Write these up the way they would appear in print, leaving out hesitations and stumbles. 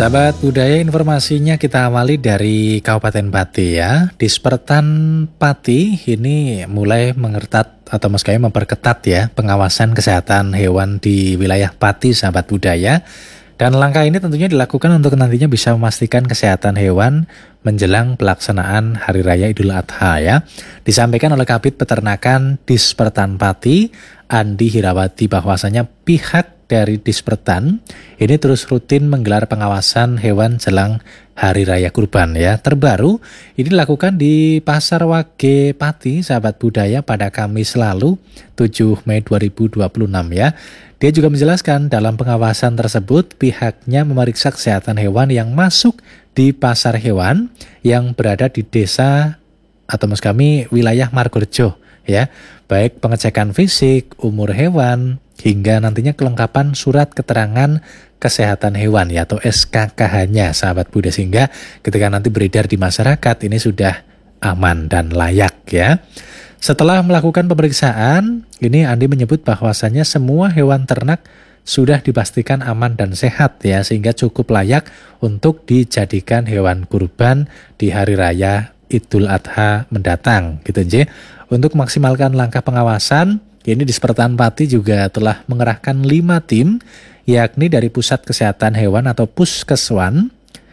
Sahabat budaya, informasinya kita awali dari Kabupaten Pati ya. Dispertan Pati ini mulai mengertat atau maksudnya memperketat ya pengawasan kesehatan hewan di wilayah Pati, sahabat budaya. Dan langkah ini tentunya dilakukan untuk nantinya bisa memastikan kesehatan hewan menjelang pelaksanaan Hari Raya Idul Adha ya. Disampaikan oleh Kabid Peternakan Dispertan Pati, Andi Hirawati, bahwasanya pihak dari Dispertan ini terus rutin menggelar pengawasan hewan jelang Hari Raya Kurban ya. Terbaru ini dilakukan di Pasar Wage Pati, sahabat budaya, pada Kamis lalu 7 Mei 2026 ya. Dia juga menjelaskan dalam pengawasan tersebut pihaknya memeriksa kesehatan hewan yang masuk di pasar hewan yang berada di desa atau maksud kami wilayah Margorejo ya. Baik pengecekan fisik, umur hewan, hingga nantinya kelengkapan surat keterangan kesehatan hewan ya atau SKKH-nya, sahabat budaya, sehingga ketika nanti beredar di masyarakat ini sudah aman dan layak ya. Setelah melakukan pemeriksaan, ini Andi menyebut bahwasannya semua hewan ternak sudah dipastikan aman dan sehat ya, sehingga cukup layak untuk dijadikan hewan kurban di Hari Raya Idul Adha mendatang gitu nje. Untuk memaksimalkan langkah pengawasan, ini Dispertan Pati juga telah mengerahkan 5 tim, yakni dari Pusat Kesehatan Hewan atau Puskeswan.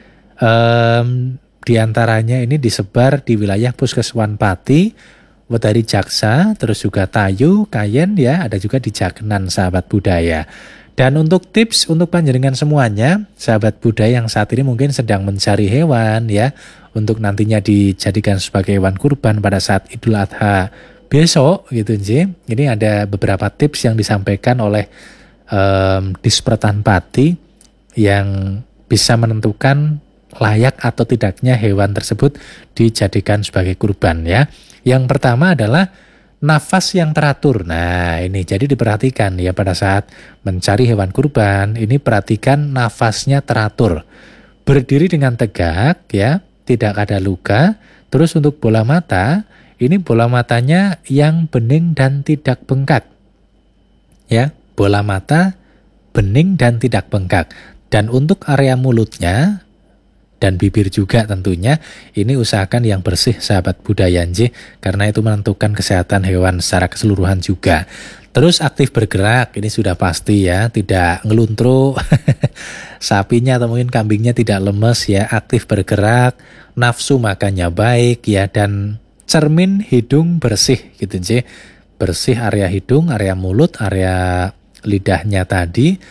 Di antaranya ini disebar di wilayah Puskeswan Pati, Wedari Jaksa, terus juga Tayu, Kayen ya, ada juga di Jagenan, sahabat budaya. Dan untuk tips untuk panjenengan semuanya, sahabat budaya yang saat ini mungkin sedang mencari hewan ya, untuk nantinya dijadikan sebagai hewan kurban pada saat Idul Adha besok gitu nji. Ini ada beberapa tips yang disampaikan oleh Dispertan Pati yang bisa menentukan layak atau tidaknya hewan tersebut dijadikan sebagai kurban ya. Yang pertama adalah nafas yang teratur. Nah ini jadi diperhatikan ya pada saat mencari hewan kurban, ini perhatikan nafasnya teratur. Berdiri dengan tegak ya, tidak ada luka. Terus untuk bola mata, ini bola matanya yang bening dan tidak bengkak. Ya, bola mata bening dan tidak bengkak. Dan untuk area mulutnya dan bibir juga tentunya ini usahakan yang bersih, sahabat budaya nji, karena itu menentukan kesehatan hewan secara keseluruhan juga. Terus aktif bergerak, ini sudah pasti ya, tidak ngeluntro. Sapinya atau mungkin kambingnya tidak lemes ya, aktif bergerak, nafsu makannya baik ya, dan cermin hidung bersih gitu nji. Bersih area hidung, area mulut, area lidahnya tadi,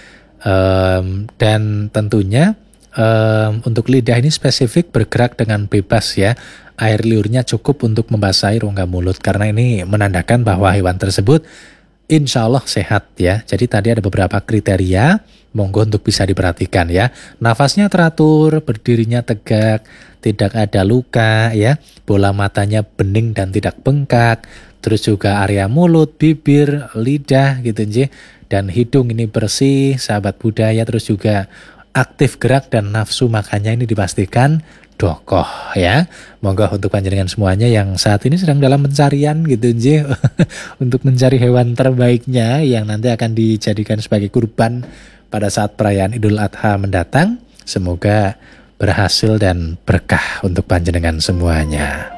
dan tentunya untuk lidah ini spesifik bergerak dengan bebas ya. Air liurnya cukup untuk membasahi rongga mulut, karena ini menandakan bahwa hewan tersebut insya Allah sehat ya. Jadi tadi ada beberapa kriteria, monggo untuk bisa diperhatikan ya. Nafasnya teratur, berdirinya tegak, tidak ada luka ya, bola matanya bening dan tidak bengkak, terus juga area mulut, bibir, lidah gitu nji, dan hidung ini bersih, sahabat budaya. Terus juga aktif gerak dan nafsu makannya ini dipastikan dokoh ya. Monggo untuk panjenengan semuanya yang saat ini sedang dalam pencarian gitu nji, untuk mencari hewan terbaiknya yang nanti akan dijadikan sebagai kurban pada saat perayaan Idul Adha mendatang. Semoga berhasil dan berkah untuk panjenengan semuanya.